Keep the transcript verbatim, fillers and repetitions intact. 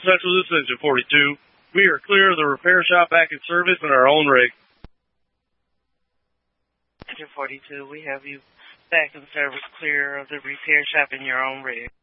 Central, this is Engine forty-two. We are clear of the repair shop back in service in our own rig. Engine forty-two, we have you back in service clear of the repair shop in your own rig.